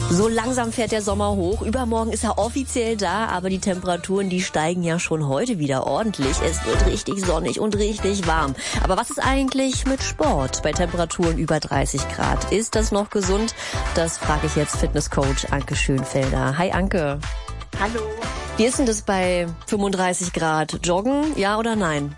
So langsam fährt der Sommer hoch. Übermorgen ist er offiziell da, aber die Temperaturen, die steigen ja schon heute wieder ordentlich. Es wird richtig sonnig und richtig warm. Aber was ist eigentlich mit Sport bei Temperaturen über 30 Grad? Ist das noch gesund? Das frage ich jetzt Fitnesscoach Anke Schönfelder. Hi Anke. Hallo. Wie ist denn das bei 35 Grad? Joggen, ja oder nein?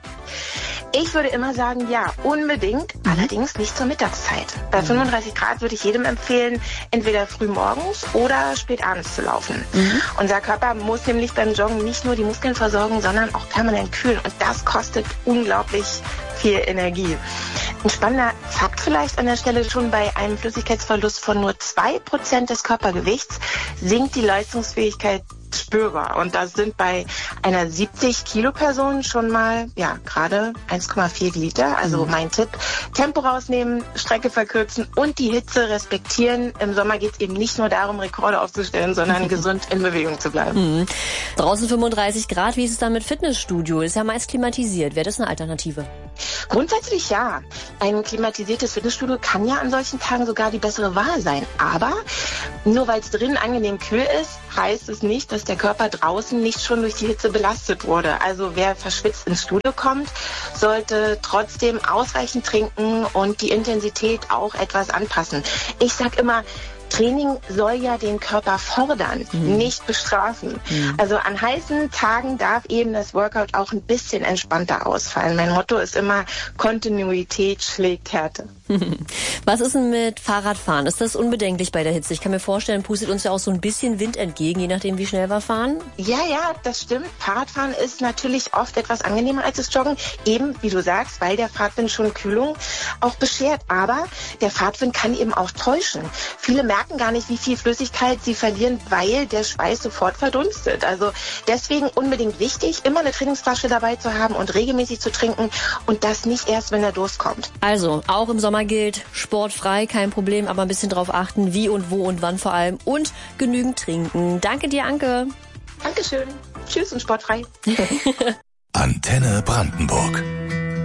Ich würde immer sagen, ja, unbedingt, allerdings nicht zur Mittagszeit. Bei 35 Grad würde ich jedem empfehlen, entweder früh morgens oder spät abends zu laufen. Unser Körper muss nämlich beim Joggen nicht nur die Muskeln versorgen, sondern auch permanent kühlen. Und das kostet unglaublich viel Energie. Ein spannender Fakt vielleicht an der Stelle: schon bei einem Flüssigkeitsverlust von nur 2% des Körpergewichts sinkt die Leistungsfähigkeit spürbar. Und das sind bei einer 70-Kilo-Person schon mal, ja, gerade 1,4 Liter. Also mein Tipp: Tempo rausnehmen, Strecke verkürzen und die Hitze respektieren. Im Sommer geht es eben nicht nur darum, Rekorde aufzustellen, sondern gesund in Bewegung zu bleiben. Draußen 35 Grad, wie ist es dann mit Fitnessstudio? Ist ja meist klimatisiert. Wäre das eine Alternative? Grundsätzlich ja. Ein klimatisiertes Fitnessstudio kann ja an solchen Tagen sogar die bessere Wahl sein. Aber nur weil es drinnen angenehm kühl ist, heißt es nicht, dass der Körper draußen nicht schon durch die Hitze belastet wurde. Also wer verschwitzt ins Studio kommt, sollte trotzdem ausreichend trinken und die Intensität auch etwas anpassen. Ich sag immer, Training soll ja den Körper fordern, nicht bestrafen. Also an heißen Tagen darf eben das Workout auch ein bisschen entspannter ausfallen. Mein Motto ist immer: Kontinuität schlägt Härte. Was ist denn mit Fahrradfahren? Ist das unbedenklich bei der Hitze? Ich kann mir vorstellen, pustet uns ja auch so ein bisschen Wind entgegen, je nachdem, wie schnell wir fahren. Ja, das stimmt. Fahrradfahren ist natürlich oft etwas angenehmer als das Joggen. Eben, wie du sagst, weil der Fahrtwind schon Kühlung auch beschert. Aber der Fahrtwind kann eben auch täuschen. Viele merken gar nicht, wie viel Flüssigkeit sie verlieren, weil der Schweiß sofort verdunstet. Also deswegen unbedingt wichtig, immer eine Trainingsflasche dabei zu haben und regelmäßig zu trinken, und das nicht erst, wenn der Durst kommt. Also, auch im Sommer gilt, sportfrei, kein Problem, aber ein bisschen drauf achten, wie und wo und wann vor allem, und genügend trinken. Danke dir, Anke. Dankeschön. Tschüss und sportfrei. Antenne Brandenburg.